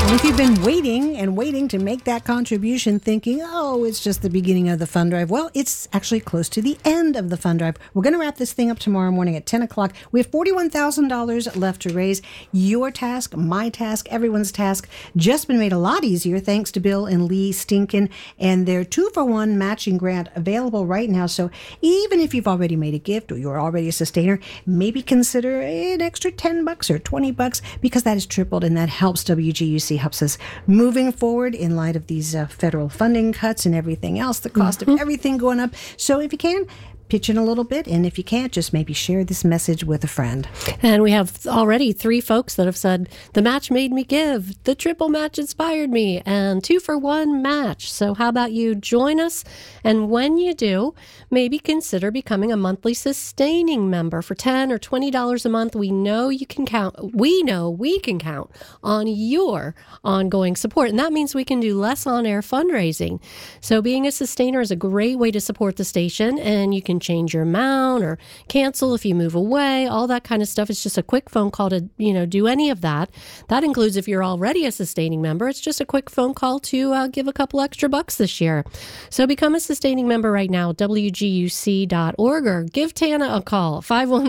And if you've been waiting and waiting to make that contribution thinking, oh, it's just the beginning of the fund drive, well, it's actually close to the end of the fund drive. We're going to wrap this thing up tomorrow morning at 10 o'clock. We have $41,000 left to raise. Your task, my task, everyone's task, just been made a lot easier thanks to Bill and Lee Stinkin and their 2-for-1 matching grant available right now. So even if you've already made a gift or you're already a sustainer, maybe consider an extra $10 or $20 because that is tripled and that helps WGUC, helps us moving forward in light of these federal funding cuts and everything else, the cost of everything going up. So if you can, pitch in a little bit, and if you can't, just maybe share this message with a friend. And we have already 3 folks that have said, the match made me give, the triple match inspired me, and 2-for-1 match. So how about you join us? And when you do, maybe consider becoming a monthly sustaining member for $10 or $20 a month. We know you can count. We know we can count on your ongoing support, and that means we can do less on-air fundraising. So being a sustainer is a great way to support the station, and you can change your amount or cancel if you move away, all that kind of stuff. It's just a quick phone call to, do any of that. That includes if you're already a sustaining member, it's just a quick phone call to give a couple extra bucks this year. So become a sustaining member right now, WGUC.org, or give Tana a call,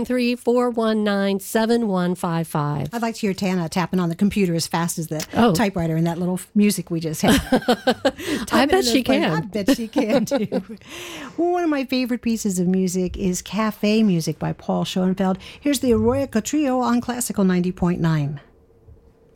513-419-7155. I'd like to hear Tana tapping on the computer as fast as the typewriter and that little music we just had. I bet she can. I bet she can, too. One of my favorite pieces of music is Cafe Music by Paul Schoenfeld. Here's the Eroica Trio on Classical 90.9.